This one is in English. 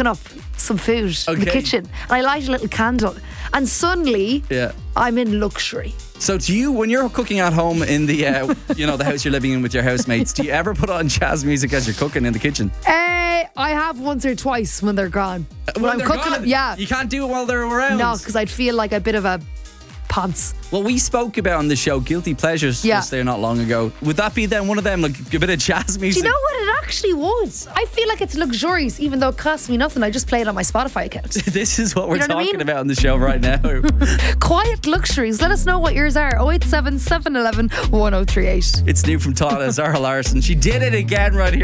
cooking up some food in the Okay. kitchen, and I light a little candle, and suddenly Yeah. I'm in luxury. So do you, when you're cooking at home in the, the house you're living in with your housemates, do you ever put on jazz music as you're cooking in the kitchen? I have once or twice when they're gone. When I'm they're cooking gone? them, yeah. You can't do it while they're around. No, because I'd feel like a bit of a pants. Well, we spoke about on the show Guilty Pleasures just there not long ago. Would that be then one of them, like a bit of jazz Do music? you know what it actually was? I feel like it's luxurious, even though it costs me nothing. I just play it on my Spotify account. This is what we're You know what I talking mean? about on the show right now. Quiet luxuries. Let us know what yours are. 087 711 1038. It's new from Tana, Zara Larson. She did it again right here.